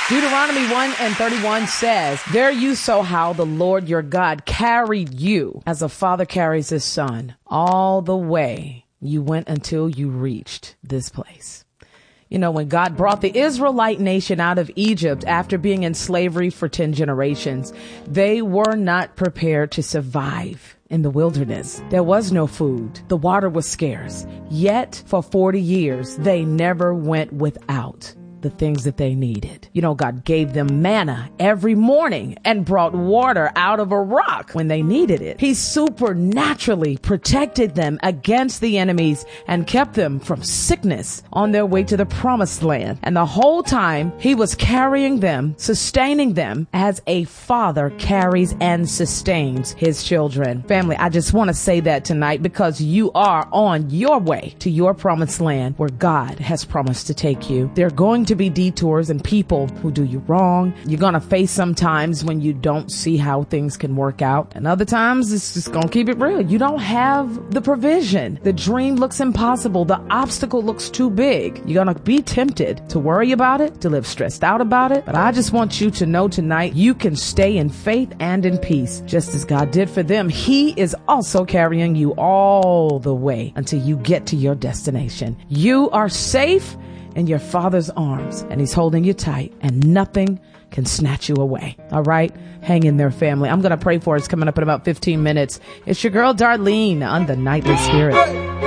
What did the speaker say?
Deuteronomy 1:31 says, there you saw how the Lord your God carried you as a father carries his son all the way you went until you reached this place. You know, when God brought the Israelite nation out of Egypt after being in slavery for 10 generations, they were not prepared to survive in the wilderness. There was no food. The water was scarce. Yet for 40 years, they never went without the things that they needed. You know, God gave them manna every morning and brought water out of a rock when they needed it. He supernaturally protected them against the enemies and kept them from sickness on their way to the promised land. And the whole time he was carrying them, sustaining them as a father carries and sustains his children. Family, I just want to say that tonight because you are on your way to your promised land where God has promised to take you. They're going to be detours and people who do you wrong. You're going to face sometimes when you don't see how things can work out. And other times it's just going to keep it real. You don't have the provision. The dream looks impossible. The obstacle looks too big. You're going to be tempted to worry about it, to live stressed out about it. But I just want you to know tonight, you can stay in faith and in peace. Just as God did for them, he is also carrying you all the way until you get to your destination. You are safe in your Father's arms, and he's holding you tight, and nothing can snatch you away. All right? Hang in there, family. I'm going to pray for us coming up in about 15 minutes. It's your girl, Darlene, on the Nightly Spirit.